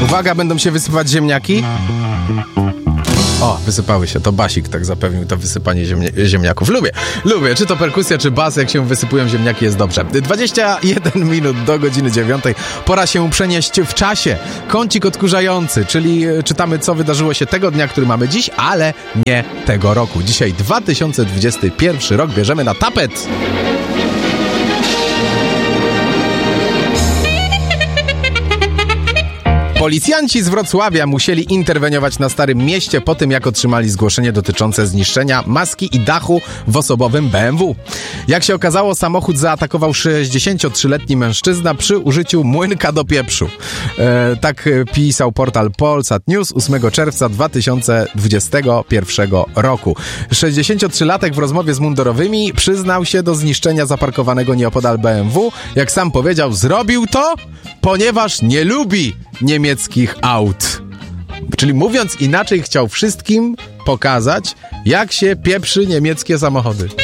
Uwaga, będą się wysypać ziemniaki. O, wysypały się, to Basik tak zapewnił to wysypanie ziemniaków. Lubię, czy to perkusja, czy bas, jak się wysypują ziemniaki, jest dobrze. 21 minut do godziny 9. Pora się przenieść w czasie. Kącik odkurzający, czyli czytamy, co wydarzyło się tego dnia, który mamy dziś, ale nie tego roku. Dzisiaj 2021 rok, bierzemy na tapet. Policjanci z Wrocławia musieli interweniować na Starym Mieście po tym, jak otrzymali zgłoszenie dotyczące zniszczenia maski i dachu w osobowym BMW. Jak się okazało, samochód zaatakował 63-letni mężczyzna przy użyciu młynka do pieprzu. Tak pisał portal Polsat News 8 czerwca 2021 roku. 63-latek w rozmowie z mundurowymi przyznał się do zniszczenia zaparkowanego nieopodal BMW. Jak sam powiedział, zrobił to, ponieważ nie lubi niemieckich aut. Czyli mówiąc inaczej, chciał wszystkim pokazać, jak się pieprzy niemieckie samochody.